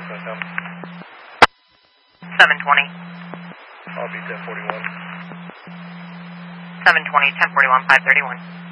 gonna come? 720. I'll be 1041. 720, 1041, 531.